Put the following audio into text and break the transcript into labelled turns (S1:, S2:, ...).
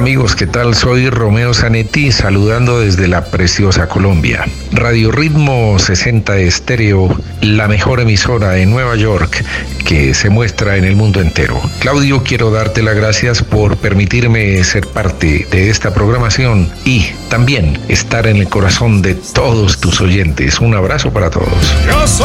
S1: amigos, ¿qué tal? Soy Romeo Zanetti, saludando desde la preciosa Colombia. Radio Ritmo 60 Estéreo, la mejor emisora de Nueva York que se muestra en el mundo entero. Claudio, quiero darte las gracias por permitirme ser parte de esta programación y también estar en el corazón de todos tus oyentes. Un abrazo para todos.